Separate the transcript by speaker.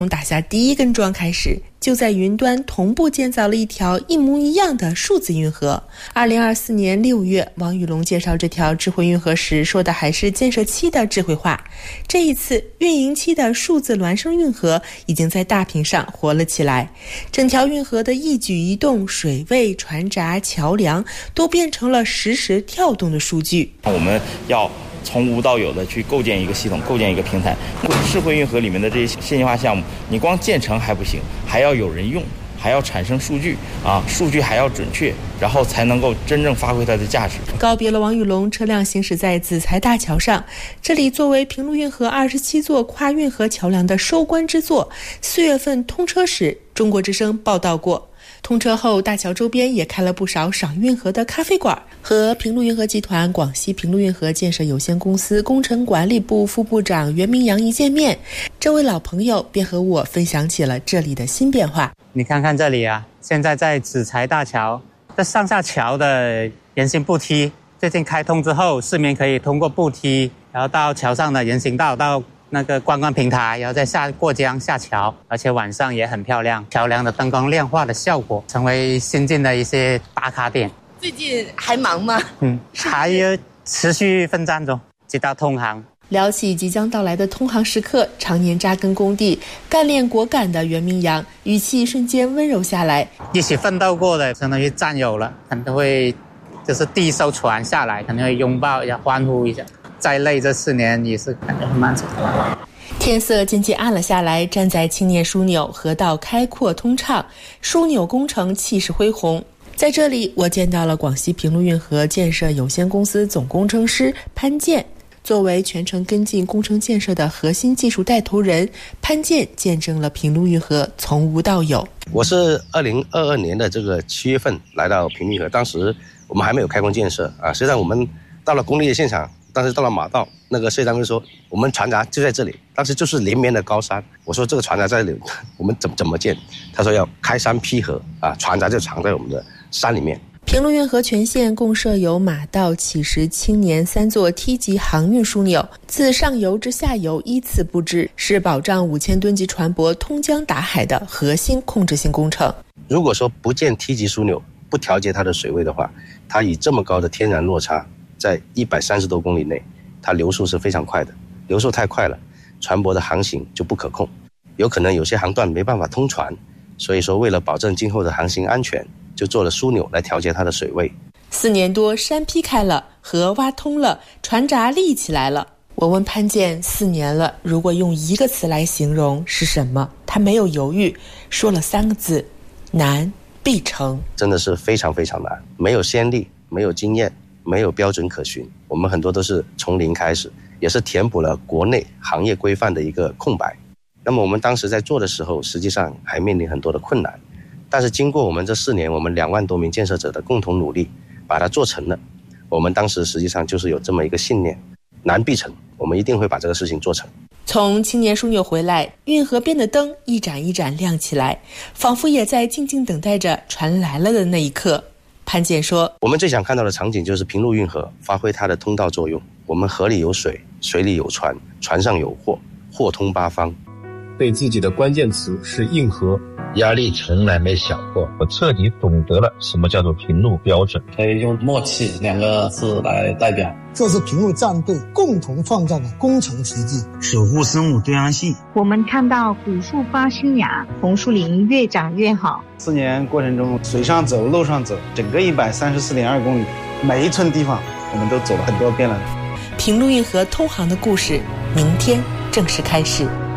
Speaker 1: 从打下第一根桩开始，就在云端同步建造了一条一模一样的数字运河。2024年6月，王宇龙介绍这条智慧运河时说的还是建设期的智慧化。这一次，运营期的数字孪生运河已经在大屏上活了起来。整条运河的一举一动、水位、船闸、桥梁都变成了实时跳动的数据。
Speaker 2: 我们要从无到有的去构建一个系统，构建一个平台。智慧运河里面的这些线性化项目，你光建成还不行，还要有人用，还要产生数据数据还要准确，然后才能够真正发挥它的价值。
Speaker 1: 告别了王宇龙，车辆行驶在子材大桥上，这里作为平陆运河27座跨运河桥梁的收官之作，4月份通车时，中国之声报道过。通车后，大桥周边也开了不少赏运河的咖啡馆。和平陆运河集团广西平陆运河建设有限公司工程管理部副部长袁明阳一见面，这位老朋友便和我分享起了这里的新变化。
Speaker 3: 你看看这里啊，现在在子材大桥，这上下桥的人行步梯最近开通之后，市民可以通过步梯，然后到桥上的人行道，到那个观光平台，然后再过江下桥，而且晚上也很漂亮，桥梁的灯光亮化的效果成为新进的一些打卡点。
Speaker 4: 最近还忙吗？
Speaker 3: 还持续奋战中，直到通航。
Speaker 1: 聊起即将到来的通航时刻，常年扎根工地、干练果敢的袁明阳语气瞬间温柔下来。
Speaker 3: 一起奋斗过的，相当于战友了，可能会就是第一艘船下来，可能会拥抱一下，欢呼一下。再累这4年也是感觉很漫长。
Speaker 1: 天色渐渐暗了下来，站在青年枢纽，河道开阔通畅，枢纽工程气势恢宏。在这里，我见到了广西平陆运河建设有限公司总工程师潘建。作为全程跟进工程建设的核心技术带头人，潘建见证了平陆运河从无到有。
Speaker 5: 我是2022年的这个7月份来到平陆运河，当时我们还没有开工建设实际上我们到了工地的现场，当时到了马道，那个设计单位说我们船闸就在这里，当时就是连绵的高山。我说这个船闸在这里，我们怎么建？他说要开山劈河船闸就藏在我们的山里面。
Speaker 1: 平陆运河全线共设有马道、启石、青年3座梯级航运枢纽，自上游至下游依次布置，是保障5000吨级船舶通江达海的核心控制性工程。
Speaker 5: 如果说不建梯级枢纽，不调节它的水位的话，它以这么高的天然落差，在130多公里内，它流速是非常快的，流速太快了，船舶的航行就不可控，有可能有些航段没办法通船，所以说为了保证今后的航行安全，就做了枢纽来调节它的水位。
Speaker 1: 4年多，山劈开了，河挖通了，船闸立起来了。我问潘建，4年了，如果用一个词来形容是什么？他没有犹豫，说了3个字：难必成。
Speaker 5: 真的是非常非常难，没有先例，没有经验，没有标准可循，我们很多都是从零开始，也是填补了国内行业规范的一个空白。那么我们当时在做的时候，实际上还面临很多的困难，但是经过我们这4年，我们2万多名建设者的共同努力，把它做成了。我们当时实际上就是有这么一个信念，难必成，我们一定会把这个事情做成。
Speaker 1: 从青年枢纽回来，运河边的灯一盏一盏亮起来，仿佛也在静静等待着船来了的那一刻。潘建说，
Speaker 5: 我们最想看到的场景就是平陆运河发挥它的通道作用，我们河里有水，水里有船，船上有货，货通八方。
Speaker 6: 对自己的关键词是硬核，
Speaker 7: 压力从来没小过，我彻底懂得了什么叫做平陆标准。
Speaker 8: 可以用默契2个字来代表。
Speaker 9: 这是平陆战队共同创造的工程奇迹，
Speaker 10: 守护生物多样性。
Speaker 11: 我们看到古树发新芽，红树林越长越好。
Speaker 12: 4年过程中，水上走，路上走，整个134.2公里，每一寸地方我们都走了很多遍了。
Speaker 1: 平陆运河通航的故事，明天正式开始。